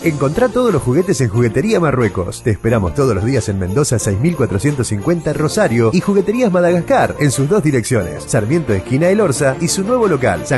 Encontrá todos los juguetes en Juguetería Marruecos. Te esperamos todos los días en Mendoza 6450 Rosario y Jugueterías Madagascar en sus dos direcciones, Sarmiento esquina El Orza y su nuevo local, San